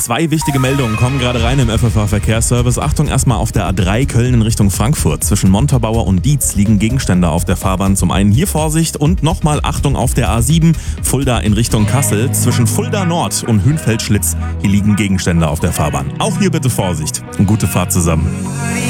2 wichtige Meldungen kommen gerade rein im FFH-Verkehrsservice. Achtung, erstmal auf der A3 Köln in Richtung Frankfurt. Zwischen Montabaur und Dietz liegen Gegenstände auf der Fahrbahn. Zum einen hier Vorsicht und nochmal Achtung auf der A7 Fulda in Richtung Kassel. Zwischen Fulda Nord und Hünfeld-Schlitz. Hier liegen Gegenstände auf der Fahrbahn. Auch hier bitte Vorsicht und gute Fahrt zusammen.